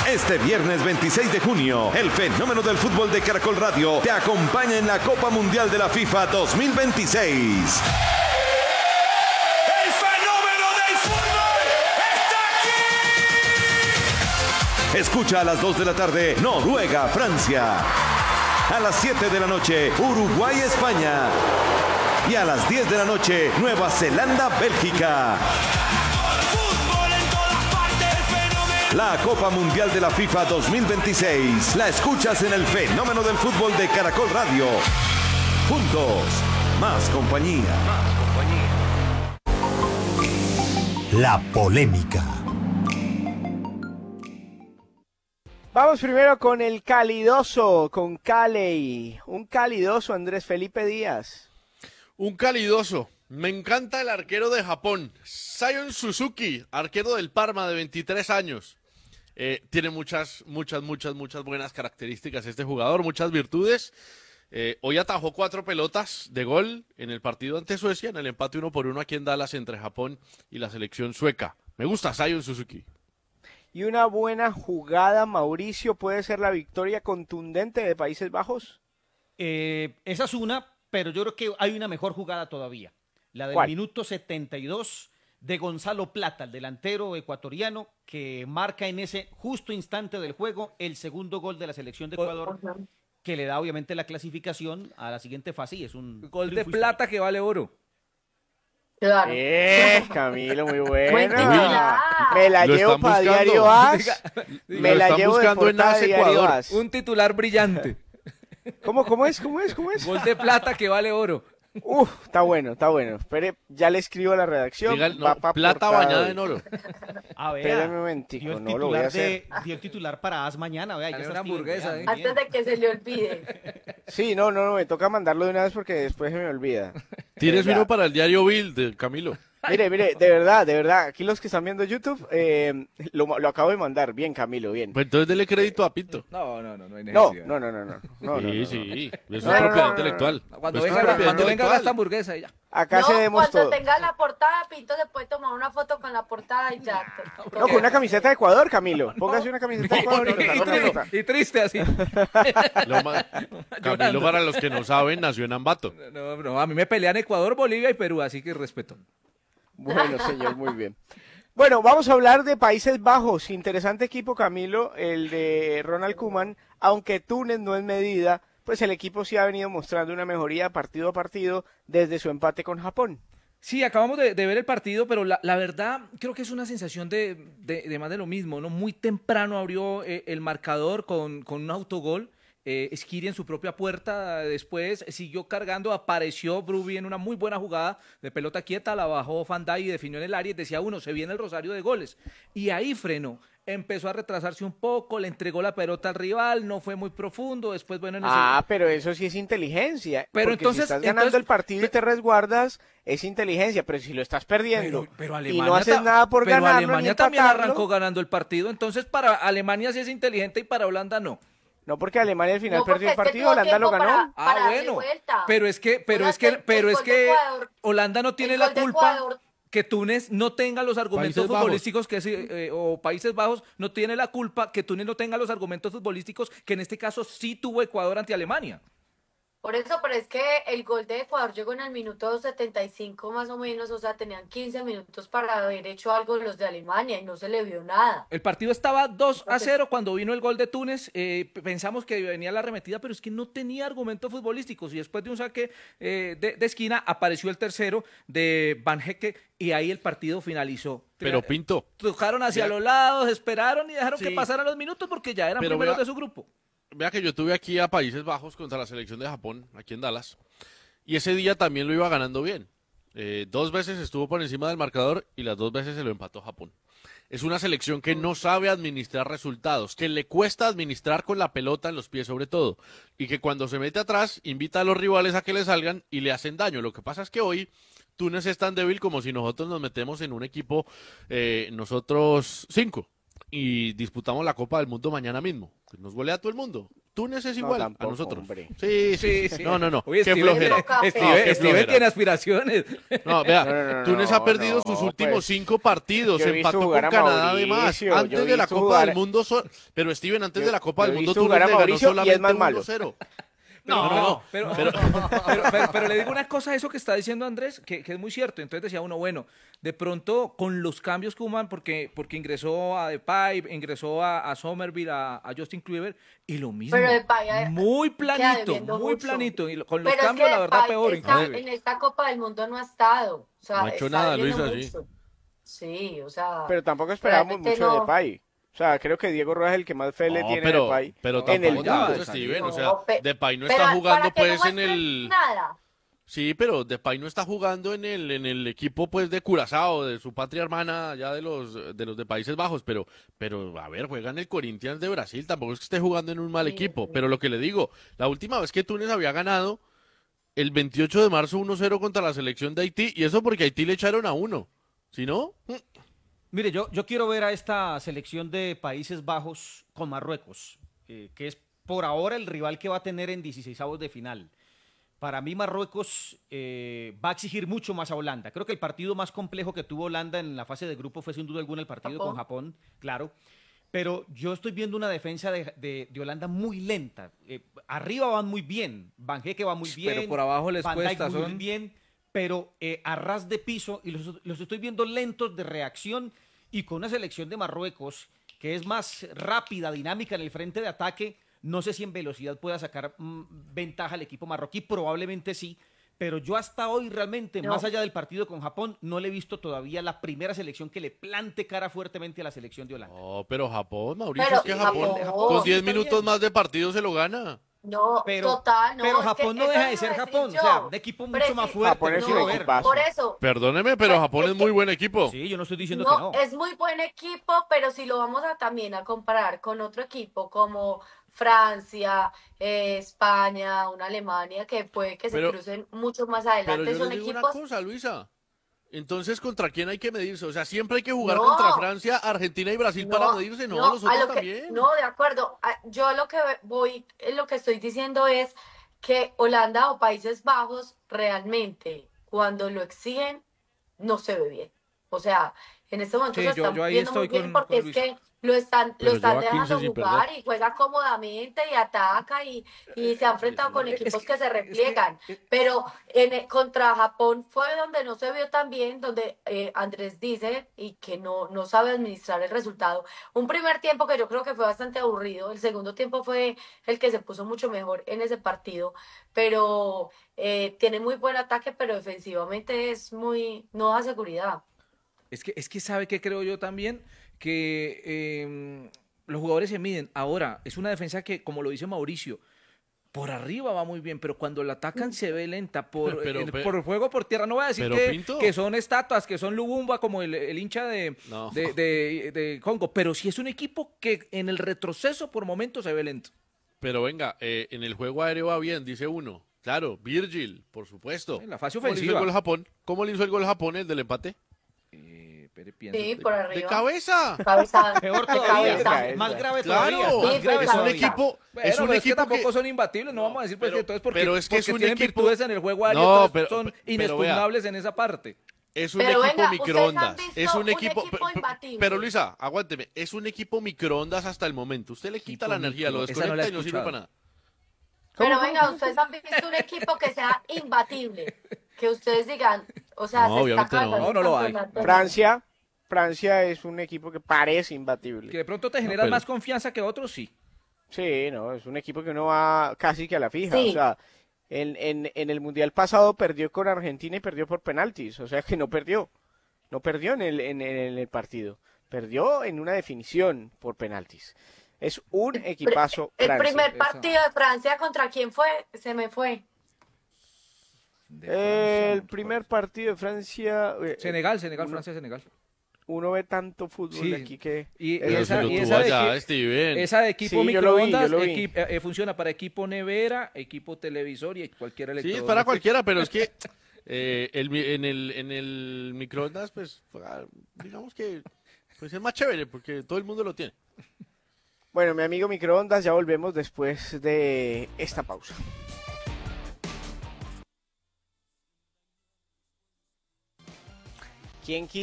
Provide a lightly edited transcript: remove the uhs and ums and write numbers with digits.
Este viernes 26 de junio, el fenómeno del fútbol de Caracol Radio te acompaña en la Copa Mundial de la FIFA 2026. Escucha a las 2 de la tarde, Noruega, Francia. A las 7 de la noche, Uruguay, España. Y a las 10 de la noche, Nueva Zelanda, Bélgica. La Copa Mundial de la FIFA 2026. La escuchas en el fenómeno del fútbol de Caracol Radio. Juntos, más compañía. La polémica. Vamos primero con el calidoso, con Cali. Un calidoso, Andrés Felipe Díaz. Un calidoso. Me encanta el arquero de Japón, Sion Suzuki, arquero del Parma de 23 años. Tiene muchas buenas características este jugador, muchas virtudes. Hoy atajó 4 pelotas de gol en el partido ante Suecia, en el empate 1-1 aquí en Dallas entre Japón y la selección sueca. Me gusta Sion Suzuki. Y una buena jugada, Mauricio, ¿puede ser la victoria contundente de Países Bajos? Esa es una, pero yo creo que hay una mejor jugada todavía. La del ¿Cuál? minuto 72 de Gonzalo Plata, el delantero ecuatoriano, que marca en ese justo instante del juego el segundo gol de la selección de Ecuador, que le da obviamente la clasificación a la siguiente fase y es un gol de plata que vale oro. Claro. Camilo, muy buena. Buen titular. Me la Lo llevo están para buscando. Diario As. Me Lo la están llevo de buscando en portada AS de Diario Ecuador. As. Un titular brillante. ¿Cómo es? Gol de plata que vale oro. Está bueno. Espere, ya le escribo a la redacción. Diga, Va no, pa' plata portada bañada hoy. en oro. A ver, Espérame un momentico, no lo voy a hacer. dio el titular para AS mañana. Vea, ya Dale está una escribiendo, hamburguesa, vea, ¿eh? muy bien. Antes de que se le olvide. Sí, no, me toca mandarlo de una vez porque después se me olvida. Tienes De verdad. uno para el diario Bild, Camilo. Mire, de verdad, aquí los que están viendo YouTube, lo acabo de mandar. Bien, Camilo, bien. Pues entonces dele crédito a Pinto. No hay No, necesidad. no. Sí, es No, una no, propiedad no. intelectual. Cuando Es una venga, propiedad cuando venga intelectual. esta hamburguesa y ya. Acá No, cedemos cuando todo. tenga la portada, Pinto se puede tomar una foto con la portada y ya. No, con una camiseta de Ecuador, Camilo. Póngase una camiseta de Ecuador y nos haga una nota. Y triste así. Camilo, para los que no saben, nació en Ambato. No, a mí me pelean Ecuador, Bolivia y Perú, así que respeto. Bueno, señor, muy bien. Bueno, vamos a hablar de Países Bajos. Interesante equipo, Camilo, el de Ronald Koeman. Aunque Túnez no es medida, pues el equipo sí ha venido mostrando una mejoría partido a partido desde su empate con Japón. Sí, acabamos de ver el partido, pero la verdad creo que es una sensación de más de lo mismo, ¿no? Muy temprano abrió el marcador con un autogol. Skiri en su propia puerta, después siguió cargando, apareció Bruby en una muy buena jugada de pelota quieta, la bajó Van Dijk y definió en el área y decía uno, se viene el rosario de goles. Y ahí frenó, empezó a retrasarse un poco, le entregó la pelota al rival, no fue muy profundo, después bueno... Pero eso sí es inteligencia. Pero porque entonces- si estás ganando el partido y te resguardas, es inteligencia, pero si lo estás perdiendo Pero y Alemania no haces nada por pero ganarlo Alemania ni también empatarlo, arrancó ganando el partido, entonces para Alemania sí es inteligente y para Holanda no. no porque Alemania al final No, porque perdió el es que partido, tuvo Holanda lo tiempo ganó. para darle vuelta. Pero es que El gol de Ecuador- Holanda no tiene el la gol de culpa Ecuador- que Túnez no tenga los argumentos Países Bajos. futbolísticos o Países Bajos no tiene la culpa que Túnez no tenga los argumentos futbolísticos que en este caso sí tuvo Ecuador ante Alemania. Por eso, pero es que el gol de Ecuador llegó en el minuto 75 más o menos, o sea, tenían 15 minutos para haber hecho algo los de Alemania y no se le vio nada. El partido estaba 2-0 cuando vino el gol de Túnez, pensamos que venía la arremetida, pero es que no tenía argumentos futbolísticos y después de un saque de esquina apareció el tercero de Van Hecke y ahí el partido finalizó. Pero Pinto, Tocaron hacia Vea. los lados, esperaron y dejaron Sí. que pasaran los minutos porque ya eran Pero primeros vea- de su grupo. vea que yo tuve aquí a Países Bajos contra la selección de Japón, aquí en Dallas, y ese día también lo iba ganando bien. 2 veces estuvo por encima del marcador y las 2 veces se lo empató Japón. Es una selección que no sabe administrar resultados, que le cuesta administrar con la pelota en los pies sobre todo, y que cuando se mete atrás invita a los rivales a que le salgan y le hacen daño. Lo que pasa es que hoy Túnez es tan débil como si nosotros nos metemos en un equipo, nosotros 5, y disputamos la Copa del Mundo mañana mismo. Nos golea todo el mundo. Túnez es No, igual tampoco, a nosotros. hombre. Sí, sí, Sí. No. Oye, Qué Steven, flojera. Steven, qué Steven flojera. tiene aspiraciones. No, vea, No, Túnez ha perdido sus últimos pues, 5 partidos, yo he visto empató con jugar a Canadá además. Mauricio, yo Antes he de la visto Copa jugar- del Mundo, pero Steven, antes yo- de la Copa yo del he Mundo visto Túnez jugar a le ganó Mauricio y es solamente más malo. 1-0. No, pero- pero le digo una cosa a eso que está diciendo Andrés, que es muy cierto. Entonces decía uno, bueno, de pronto con los cambios que hubo, porque ingresó a Depay, ingresó a Somerville, a Justin Kluivert, y lo mismo. Pero Depay muy queda planito, debiendo muy mucho. planito. Y con los Pero es cambios, que la verdad, Depay peor en esta Copa del Mundo no ha estado. O sea, No ha hecho está nada, debiendo Luisa, sí. mucho. Sí, o sea. Pero tampoco esperábamos realmente mucho de no. Depay. O sea, creo que Diego Rojas es el que más fe le No, tiene a Depay pero en el tampoco mundo. tanto, Steven, o sea, No, Depay no pero está jugando para que no pues en muestren el... Nada. Sí, pero Depay no está jugando en el equipo pues de Curazao, de su patria hermana, ya de los de Países Bajos, pero a ver, juega en el Corinthians de Brasil, tampoco es que esté jugando en un mal equipo, pero lo que le digo, la última vez que Túnez había ganado el 28 de marzo 1-0 contra la selección de Haití, y eso porque a Haití le echaron a 1, si no, Mire, yo quiero ver a esta selección de Países Bajos con Marruecos, que es por ahora el rival que va a tener en 16avos de final. Para mí Marruecos va a exigir mucho más a Holanda. Creo que el partido más complejo que tuvo Holanda en la fase de grupo fue sin duda alguna el partido con Japón, claro. Pero yo estoy viendo una defensa de Holanda muy lenta. Arriba van muy bien, Van Heeke va muy bien. Pero por abajo les Van Dijk cuesta, muy son... bien, pero a ras de piso, y los estoy viendo lentos de reacción, y con una selección de Marruecos que es más rápida, dinámica en el frente de ataque. No sé si en velocidad pueda sacar ventaja al equipo marroquí, probablemente sí, pero yo hasta hoy realmente, No. más allá del partido con Japón, no le he visto todavía la primera selección que le plante cara fuertemente a la selección de Holanda. no, pero Japón, Mauricio, Pero es que Japón Japón, con sí 10 está minutos bien. más de partido se lo gana. No, Pero, total, no. pero es que Japón no eso deja iba de a ser decir Japón, yo. o sea, un equipo Pero mucho más sí, fuerte. Japón es no un quiero ver. equipazo. por eso. Perdóneme, pero Pues, Japón es es muy que- buen equipo. Sí, yo no estoy diciendo No, que no. es muy buen equipo, pero si lo vamos a también a comparar con otro equipo como Francia, España, una Alemania, que puede que se Pero- crucen mucho más Pero adelante, yo son les digo una equipos. cosa, Luisa. Entonces, ¿contra quién hay que medirse? O sea, siempre hay que jugar No. contra Francia, Argentina y Brasil para medirse, ¿no? a Nosotros lo que, también. no, de acuerdo. Yo lo que voy, lo que estoy diciendo es que Holanda o Países Bajos realmente, cuando lo exigen, no se ve bien. O sea, en este momento Sí, se están yo ahí viendo muy estoy bien con porque es Luis. que lo están Pero lleva 15 dejando sin jugar perder. y juega cómodamente y ataca y se ha enfrentado con equipos que se repliegan. Pero contra Japón fue donde no se vio tan bien, donde Andrés dice y que no sabe administrar el resultado. Un primer tiempo que yo creo que fue bastante aburrido, el segundo tiempo fue el que se puso mucho mejor en ese partido, pero tiene muy buen ataque, pero defensivamente no da seguridad. Es que sabe que creo yo también que los jugadores se miden. Ahora, es una defensa que, como lo dice Mauricio, por arriba va muy bien, pero cuando la atacan se ve lenta por el juego por tierra. No voy a decir pero, Pinto. que son estatuas, que son Lubumba como el hincha No. de Congo, pero sí es un equipo que en el retroceso por momentos se ve lento. Pero venga, en el juego aéreo va bien, dice uno. Claro, Virgil, por supuesto. En la fase ¿Cómo le hizo el ofensiva. gol Japón? ¿Cómo le hizo el gol Japón, el del empate? Pienso. Sí, por De arriba. cabeza. Peor de todavía, cabeza. más grave Claro, todavía. más Sí, grave es un todavía. equipo, Bueno, es un pero es que equipo tampoco que... son imbatibles, no vamos a decir pues, pero- que entonces porque, pero es que porque es un tienen equipo- virtudes en el juego aéreo, No, entonces pero son vea. inexpugnables en esa parte. Es un Pero equipo venga, ¿ustedes microondas. han visto Es un un equipo. equipo imbatible? Pero Luisa, aguánteme. Es un equipo microondas hasta el momento. Usted le quita la energía, lo Esa no la he desconecta y no sirve escuchado. para nada. Pero venga, ustedes han visto un equipo que sea imbatible, que ustedes digan, o sea, No, se obviamente está no. ganando No, no lo hay. el campeonato. Francia es un equipo que parece imbatible. Que de pronto te generas pero- más confianza que otros, sí. Sí, no, es un equipo que uno va casi que a la fija. Sí. O sea, en el Mundial pasado perdió con Argentina y perdió por penaltis. O sea que no perdió. No perdió en el partido. Perdió en una definición por penaltis. Es un equipazo El Francia. primer partido de Francia, ¿contra quién fue? Se me fue. El primer partido de Francia. Senegal, uno- Francia, Senegal. Uno ve tanto fútbol Sí. aquí que. Y Pero esa, si lo y tuvo esa de allá, equi- Steven. esa de equipo Sí, yo lo vi, microondas yo lo vi. funciona para equipo nevera, equipo televisor y cualquier Sí, electrodoméstico. es para cualquiera, pero es que en el microondas, pues, digamos que pues es más chévere porque todo el mundo lo tiene. Bueno, mi amigo microondas, ya volvemos después de esta pausa. ¿Quién